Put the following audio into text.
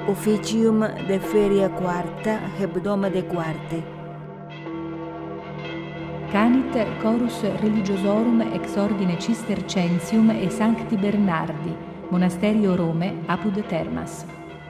Officium de feria quarta hebdomade quarte. Canit chorus religiosorum ex ordine Cistercensium e Sancti Bernardi, monasterio Rome, apud Termas.